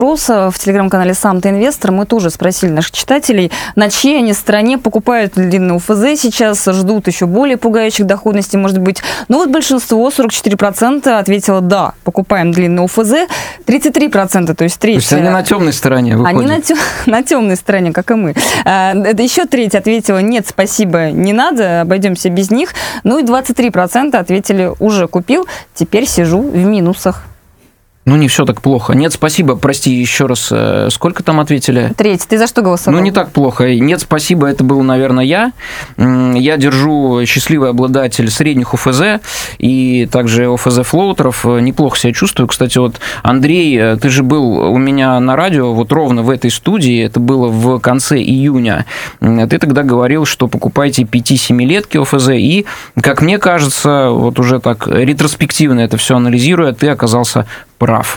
В телеграм-канале «Сам ты инвестор» мы тоже спросили наших читателей, на чьей они стороне, покупают длинные УФЗ сейчас, ждут еще более пугающих доходностей, может быть. Но вот большинство, 44%, ответило «да, покупаем длинные УФЗ», 33%, то есть треть. То есть они на темной стороне выходят. Они на темной стороне, как и мы. Еще треть ответила «нет, спасибо, не надо, обойдемся без них». Ну и 23% ответили «уже купил, теперь сижу в минусах». Ну, не все так плохо. Нет, спасибо, прости, еще раз, сколько там ответили? Треть. Ты за что голосовал? Ну, не так плохо. Нет, спасибо, это был, наверное, я. Я держу счастливый обладатель средних ОФЗ и также ОФЗ-флоутеров. Неплохо себя чувствую. Кстати, вот, Андрей, ты же был у меня на радио, вот ровно в этой студии, это было в конце июня. Ты тогда говорил, что покупайте 5-7-летки ОФЗ, и, как мне кажется, вот уже так ретроспективно это все анализируя, ты оказался прав.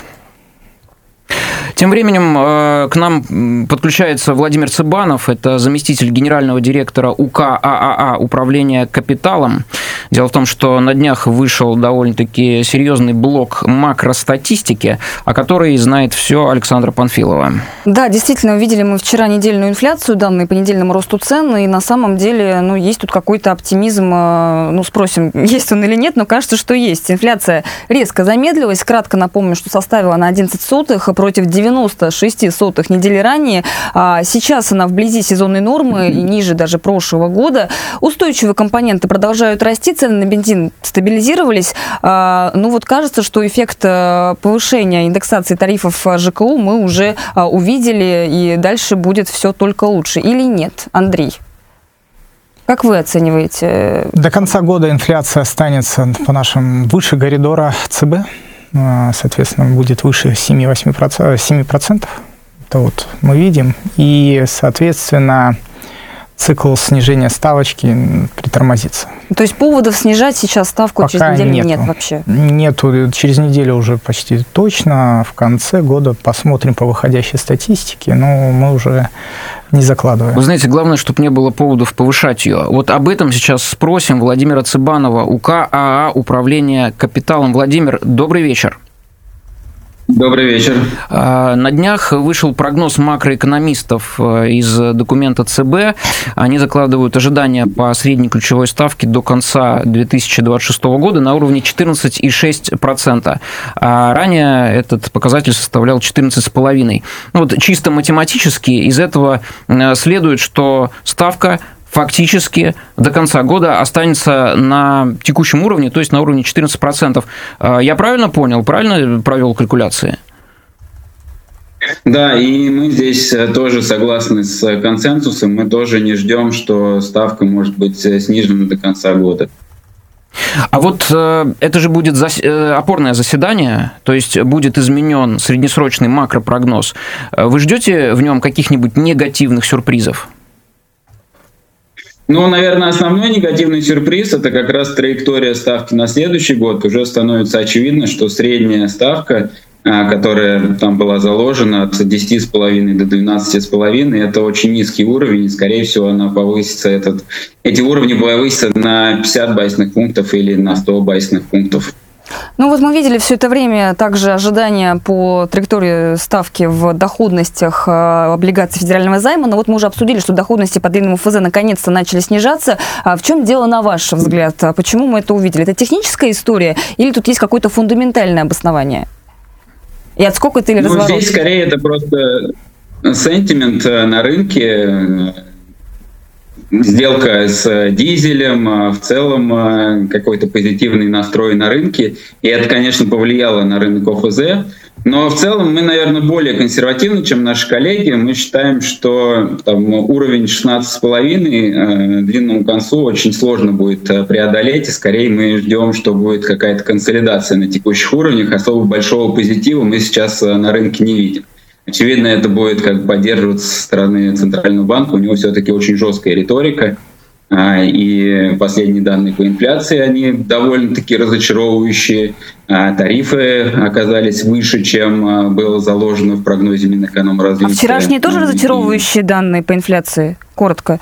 Тем временем к нам подключается Владимир Цыбанов, это заместитель генерального директора УК ААА «Управление капиталом». Дело в том, что на днях вышел довольно-таки серьезный блок макростатистики, о которой знает все Александра Панфилова. Да, действительно, увидели мы вчера недельную инфляцию, данные по недельному росту цен, и на самом деле, есть тут какой-то оптимизм, спросим, есть он или нет, но кажется, что есть. Инфляция резко замедлилась, кратко напомню, что составила на 11 сотых против 96 сотых недели ранее. Сейчас она вблизи сезонной нормы и ниже даже прошлого года. Устойчивые компоненты продолжают расти, цены на бензин стабилизировались. Кажется, что эффект повышения индексации тарифов ЖКУ мы уже увидели, и дальше будет все только лучше. Или нет, Андрей? Как вы оцениваете? До конца года инфляция останется, по нашим, выше коридора ЦБ. Соответственно, будет выше 7%. Это вот мы видим. И, соответственно, цикл снижения ставочки притормозится. То есть поводов снижать сейчас ставку пока через неделю нет вообще? Нету. Через неделю уже почти точно. В конце года посмотрим по выходящей статистике, но мы уже не закладываем. Вы знаете, главное, чтобы не было поводов повышать ее. Вот об этом сейчас спросим Владимира Цыбанова, УК ААА «Управление капиталом». Владимир, добрый вечер. Добрый вечер. На днях вышел прогноз макроэкономистов из документа ЦБ. Они закладывают ожидания по средней ключевой ставке до конца 2026 года на уровне 14,6%. А ранее этот показатель составлял 14,5%. Вот чисто математически из этого следует, что ставка фактически до конца года останется на текущем уровне, то есть на уровне 14%. Я правильно понял? Правильно провел калькуляции? Да, и мы здесь тоже согласны с консенсусом. Мы тоже не ждем, что ставка может быть снижена до конца года. А вот это же будет опорное заседание, то есть будет изменен среднесрочный макропрогноз. Вы ждете в нем каких-нибудь негативных сюрпризов? Наверное, основной негативный сюрприз – это как раз траектория ставки на следующий год. Уже становится очевидно, что средняя ставка, которая там была заложена от 10,5 до 12,5, это очень низкий уровень, и, скорее всего, она повысится, эти уровни повысятся на 50 базисных пунктов или на 100 базисных пунктов. Мы видели все это время также ожидания по траектории ставки в доходностях облигаций федерального займа. Но вот мы уже обсудили, что доходности по длинному ФЗ наконец-то начали снижаться. В чем дело, на ваш взгляд? Почему мы это увидели? Это техническая история или тут есть какое-то фундаментальное обоснование? И отскок это или разворот? Здесь скорее это просто сентимент на рынке. Сделка с дизелем, в целом какой-то позитивный настрой на рынке. И это, конечно, повлияло на рынок ОФЗ. Но в целом мы, наверное, более консервативны, чем наши коллеги. Мы считаем, что уровень 16,5 длинному концу очень сложно будет преодолеть. И скорее мы ждем, что будет какая-то консолидация на текущих уровнях. Особо большого позитива мы сейчас на рынке не видим. Очевидно, это будет поддерживаться со стороны Центрального банка. У него все-таки очень жесткая риторика. И последние данные по инфляции, они довольно-таки разочаровывающие. Тарифы оказались выше, чем было заложено в прогнозе Минэкономразвития. А вчерашние тоже разочаровывающие данные по инфляции? Коротко.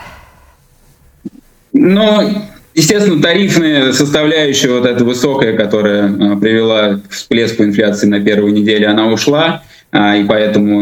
Естественно, тарифная составляющая, вот эта высокая, которая привела к всплеску инфляции на первой неделе, она ушла. и поэтому